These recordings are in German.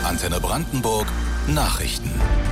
Antenne Brandenburg Nachrichten.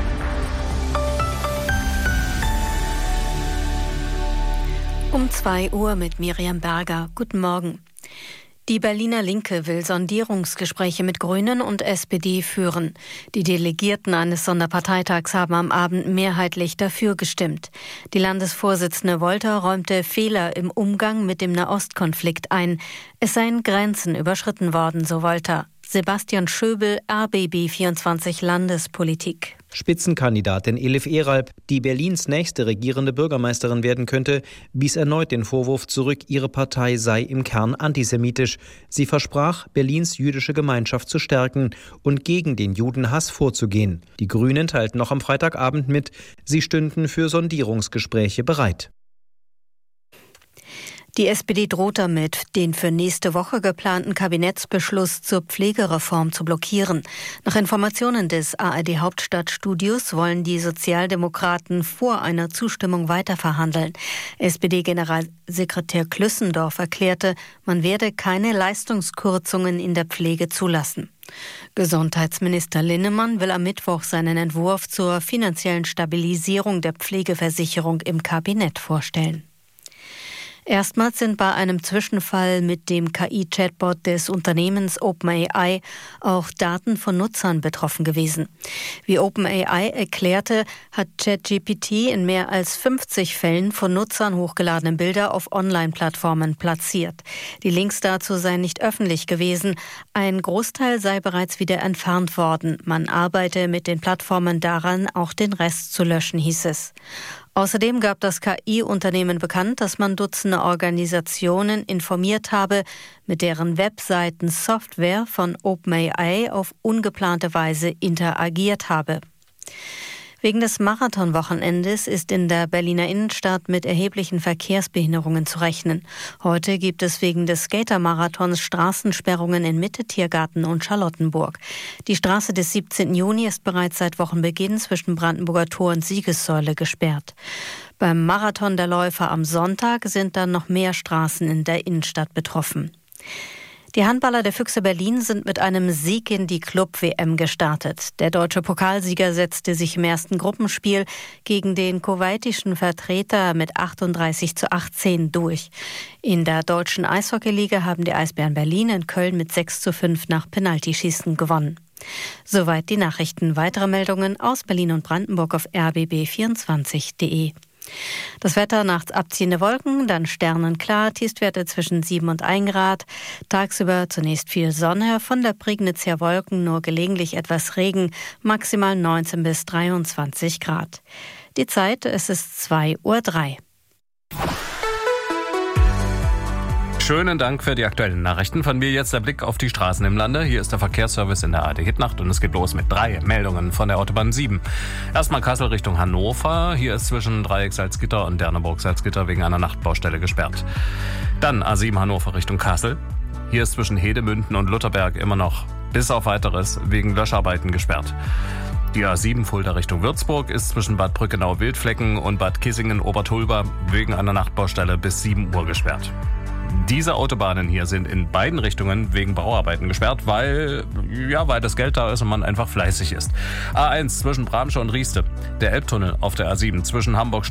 Um 2 Uhr mit Miriam Berger. Guten Morgen. Die Berliner Linke will Sondierungsgespräche mit Grünen und SPD führen. Die Delegierten eines Sonderparteitags haben am Abend mehrheitlich dafür gestimmt. Die Landesvorsitzende Wolter räumte Fehler im Umgang mit dem Nahostkonflikt ein. Es seien Grenzen überschritten worden, so Wolter. Sebastian Schöbel, RBB24 Landespolitik. Spitzenkandidatin Elif Eralp, die Berlins nächste regierende Bürgermeisterin werden könnte, wies erneut den Vorwurf zurück, ihre Partei sei im Kern antisemitisch. Sie versprach, Berlins jüdische Gemeinschaft zu stärken und gegen den Judenhass vorzugehen. Die Grünen teilten noch am Freitagabend mit, sie stünden für Sondierungsgespräche bereit. Die SPD droht damit, den für nächste Woche geplanten Kabinettsbeschluss zur Pflegereform zu blockieren. Nach Informationen des ARD Hauptstadtstudios wollen die Sozialdemokraten vor einer Zustimmung weiterverhandeln. SPD-Generalsekretär Klüssendorf erklärte, man werde keine Leistungskürzungen in der Pflege zulassen. Gesundheitsminister Linnemann will am Mittwoch seinen Entwurf zur finanziellen Stabilisierung der Pflegeversicherung im Kabinett vorstellen. Erstmals sind bei einem Zwischenfall mit dem KI-Chatbot des Unternehmens OpenAI auch Daten von Nutzern betroffen gewesen. Wie OpenAI erklärte, hat ChatGPT in mehr als 50 Fällen von Nutzern hochgeladene Bilder auf Online-Plattformen platziert. Die Links dazu seien nicht öffentlich gewesen. Ein Großteil sei bereits wieder entfernt worden. Man arbeite mit den Plattformen daran, auch den Rest zu löschen, hieß es. Außerdem gab das KI-Unternehmen bekannt, dass man Dutzende Organisationen informiert habe, mit deren Webseiten Software von OpenAI auf ungeplante Weise interagiert habe. Wegen des Marathonwochenendes ist in der Berliner Innenstadt mit erheblichen Verkehrsbehinderungen zu rechnen. Heute gibt es wegen des Skatermarathons Straßensperrungen in Mitte, Tiergarten und Charlottenburg. Die Straße des 17. Juni ist bereits seit Wochenbeginn zwischen Brandenburger Tor und Siegessäule gesperrt. Beim Marathon der Läufer am Sonntag sind dann noch mehr Straßen in der Innenstadt betroffen. Die Handballer der Füchse Berlin sind mit einem Sieg in die Club-WM gestartet. Der deutsche Pokalsieger setzte sich im ersten Gruppenspiel gegen den kuwaitischen Vertreter mit 38:18 durch. In der deutschen Eishockeyliga haben die Eisbären Berlin in Köln mit 6:5 nach Penaltyschießen gewonnen. Soweit die Nachrichten. Weitere Meldungen aus Berlin und Brandenburg auf rbb24.de. Das Wetter: nachts abziehende Wolken, dann sternenklar, Tiefstwerte zwischen 7 und 1 Grad. Tagsüber zunächst viel Sonne, von der Prignitz her Wolken, nur gelegentlich etwas Regen, maximal 19 bis 23 Grad. Die Zeit, es ist 2:03 Uhr. Schönen Dank für die aktuellen Nachrichten. Von mir jetzt der Blick auf die Straßen im Lande. Hier ist der Verkehrsservice in der ARD Hitnacht und es geht los mit 3 Meldungen von der Autobahn 7. Erstmal Kassel Richtung Hannover. Hier ist zwischen Dreieck-Salzgitter und Derneburg-Salzgitter wegen einer Nachtbaustelle gesperrt. Dann A7 Hannover Richtung Kassel. Hier ist zwischen Hedemünden und Lutherberg immer noch bis auf Weiteres wegen Löscharbeiten gesperrt. Die A7 Fulda Richtung Würzburg ist zwischen Bad Brückenau-Wildflecken und Bad Kissingen-Obertulba wegen einer Nachtbaustelle bis 7 Uhr gesperrt. Diese Autobahnen hier sind in beiden Richtungen wegen Bauarbeiten gesperrt, weil das Geld da ist und man einfach fleißig ist. A1 zwischen Bramsche und Rieste. Der Elbtunnel auf der A7 zwischen Hamburg